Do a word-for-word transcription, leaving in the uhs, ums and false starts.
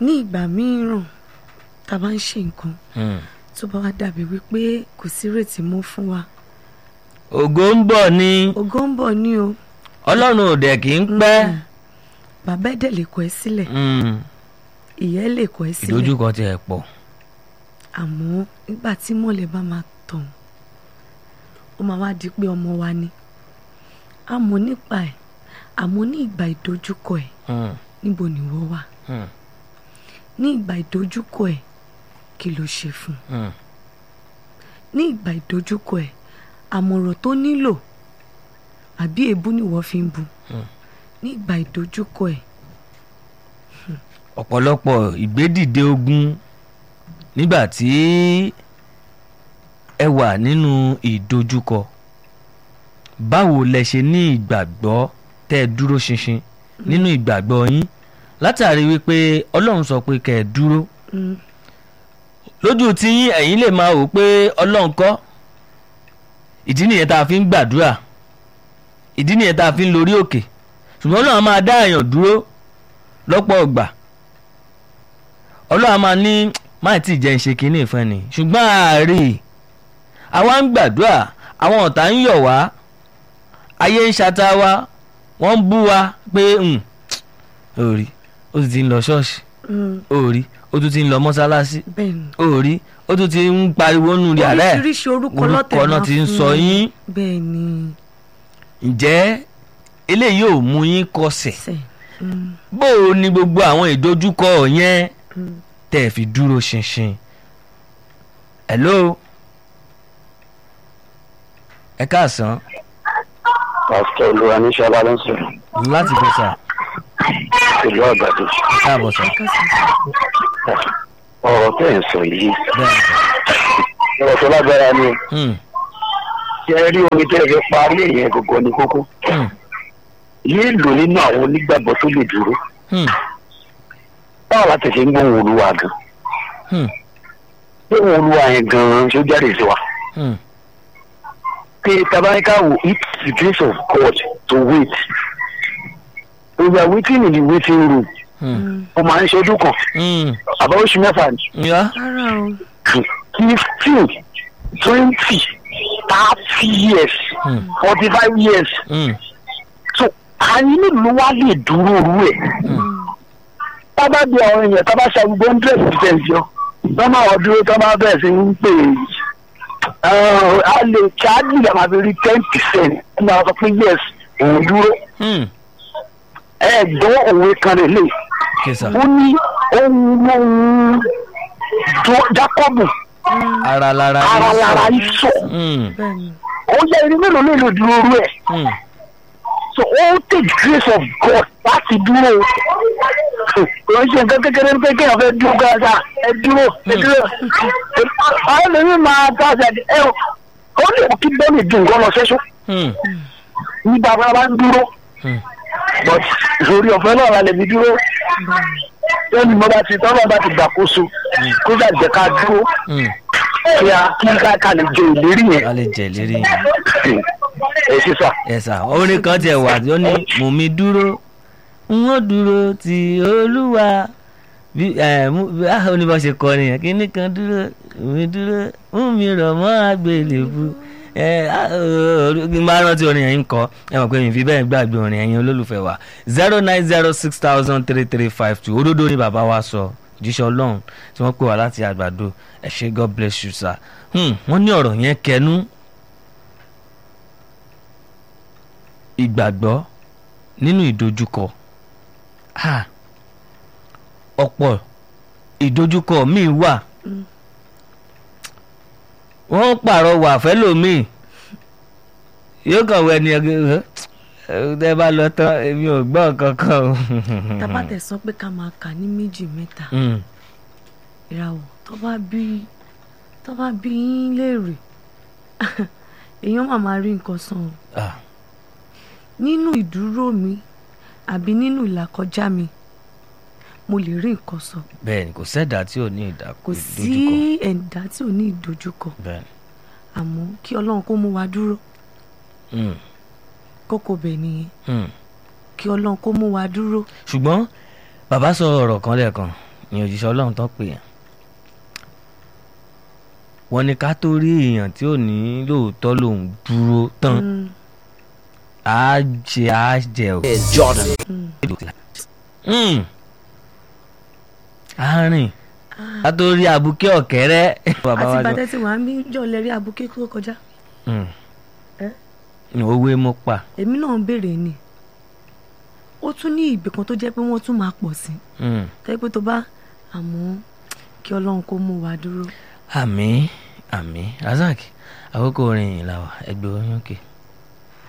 ní ìgbà mìíràn tá a bá ń ṣe nǹkan tó bá wá dàbí wípé kò sí ìrètí mọ́ fún wa. ògo ń bọ̀ ni. ògo ń bọ̀ ni o. ọlọ́run ò dẹ̀ kì í pẹ́. bàbá ẹ̀dẹ̀ lè kọ̀ ẹ́ sílẹ̀. ìyá lè kọ̀ ẹ́ sílẹ̀. ìdojúkọ tiẹ̀ pọ̀. àmọ́ nígbà tí mọ̀lẹ́ bá máa tàn ó máa wá di pé ọmọ wa ni. àmọ́ nípa ẹ̀ àmọ́ ní ìgbà ìdojúkọ ẹ̀ níbo ni wọ́n wà. ní ìgbà ìdojúkọ ẹ̀ kí ló ṣe fún un. ní ìgbà ìdojúkọ ẹ̀ àmọ̀ràn tó nílò àbí èébú ni wọ́n fi ń bu. ní ìgbà ìdojúkọ ẹ̀. ọ̀pọ̀lọpọ̀ ìgbédìde ogun nígbà tí ẹ wà nínú ìdojúkọ báwo lẹ ṣe ní ìgbàgbọ́ tẹ́ ẹ dúró ṣinṣin nínú ìgbàgbọ́ yín látàrí wípé ọlọ́run sọ pé kẹ́ ẹ dúró lójú tí ẹ̀yin lè máa wò pé ọlọ́run kọ́ ìdí nìyẹn tá a fi ń gbàdúrà ìdí nìyẹn tá a fi ń lórí òkè ṣùgbọ́n ọlọ́run máa dá èèyàn dúró lọ́pọ̀ ọgbà ọlọ́run máa ní máa tí ì jẹ́ ìṣe kínní ìfẹ́ ni ṣùgbọ́n ààrẹ àwa ń gbàdúrà àwọn ọ̀tá ń yọ̀ wá ayé ń ṣata wa wọ́n ń bú wa pé òòrí ó ti ti ń lọ ṣọ́ọ̀ṣì òòrí ó tún ti ń lọ mọ́sálásí òòrí ó tún ti ń pariwo nù rí àrẹ oríṣiríṣi orúkọ orúkọ náà ti ń sọ yín ǹjẹ́ eléyìí ò mú yín kọsẹ̀ bó o ní gbogbo àwọn ìdojúkọ yẹn tẹ́ ẹ fi dúró ṣinṣin. hello ẹ káàsán. pásítọ̀ olúwa ní sábà ló ń sọ̀rọ̀. láti fi sà. ìlú àgbàdo. káàbọ̀ sà. ọ̀rọ̀ tẹ́ ẹ̀ ń sọ yìí. ọ̀rọ̀ tó lágbára ni o. ṣé ẹ rí omi tẹ́ ẹ fi parí èèyàn gbogbo ní kókó. yìí lò nínú àwọn onígbàgbọ́ tó lè dúró. báwo la tẹ̀sí ń gbóhùn olúwa gan. gbóhùn olúwa yẹn gan-an ṣó jáde sí wa. pé tabaríkà wò it's the grace of God to wait. we are waiting in the waiting room. o máa ń ṣe ọdún kan. àbá oṣù mẹ́fà ni. fifteen twenty thirty years forty five years. so àyìn nílùú wa lè dúró orú ẹ̀. tábà bí àwọn èèyàn tábà ṣàgbọ́n hundred percent yọ tọ́mọ àwọn dúró tọ́mọ bẹ́ẹ̀ sí ń pè é a lè ṣáájú ìyàmà fi rí ten percent ẹ̀ máa sọ pé yes òun dúró. ẹ gbọ́ òwe kan rẹ̀ lè ó ní ohun ohun Jákọ́bù ara lára ìṣọ̀ ó yẹ irin mélòó mélòó dúró rú ẹ̀. so all take grace of God láti dúró kò ń ṣe nǹkan kékeré pé kéèyàn fẹ́ dúró gbára ẹ dúró ẹ dúró àwọn ènìyàn máa ta àṣà ẹ ó lè kí bẹ́ẹ̀ni dùn kọ́ lọ sẹ́sọ́ nígbà bá ń dúró but ìṣòrí ọ̀fẹ́ náà la lè fi dúró lẹ́nu mo bá ti tọ́lọ́ bá ti gbàkóso kó sà jẹ́ ká dúró kí a kí ká lè jẹ ìlérí yẹn. ká lè jẹ ìlérí yẹn. ẹ ṣe sà. ẹ sà orin kan tiẹ̀ wà tó ní mú mi dúró n ó dúró ti olúwa bí ẹ ó ní bá ṣe kọ nìyẹn kí ní kan dúró mi dúró mú mi rọ̀ mọ́ àgbélébù ẹ máa rántí orin yẹn ń kọ ẹ mọ̀ pé mi fi bẹ́ẹ̀ gbàgbé orin yẹn olólùfẹ́ wa zero nine zero six thousand three three five two òdodo ni bàbá wa sọ jíṣẹ́ ọlọ́run tí wọ́n pè wá láti àgbàdo ẹ ṣé God bless you sir. wọ́n ní ọ̀rọ̀ yẹn kẹnu ìgbàgbọ́ nínú ìdojúkọ ọ̀pọ̀ ìdojúkọ míì wà wọ́n pàrọwà fẹ́lòmíì yóò kàn wẹ́ ni ẹgbẹ́ ẹ bá lọ tán èmi ò gbọ́ kankan o. tábàtẹ̀ sọ pé ká máa kà ní méjì mẹ́ta ìràwọ̀ tó bá bí tó bá bí yín léèrè èèyàn máa máa rí nǹkan sàn o. nínú ìdúró mi àbí nínú ìlàkọjá mi mo lè rí nǹkan sọ. bẹ́ẹ̀ni kò sẹ́dá tí ò ní ìdojúkọ. kò sí ẹ̀dá tí ò ní ìdojúkọ. àmọ́ kí ọlọ́run kó mú wa dúró. kókó bẹ̀ nìyẹn. kí ọlọ́run kó mú wa dúró. ṣùgbọ́n bàbá sọ ọ̀rọ̀ kan lẹ́ẹ̀kan ìyẹn òjíṣẹ́ ọlọ́run tó pè yàn wọ́n ní ká tó rí èèyàn tí ò ní lóòótọ́ lòun dúró tán á jẹ á jẹ ò Jordan àárín ká tó rí abuké ọ̀kẹ́rẹ́. àti bàtẹ́ tí wàá mí jọ lè rí abuké tó kọjá. òwe mo pa. èmi náà ń béèrè ni ó tún ní ibì kan tó jẹ́ pé wọ́n tún máa pọ̀ sí tẹ́ pé tó bá àmọ́ kí ọlọ́run kó mú wa dúró. àmín àmín Razak àkókò orin ìlà wa ẹgbẹ́ orin òkè.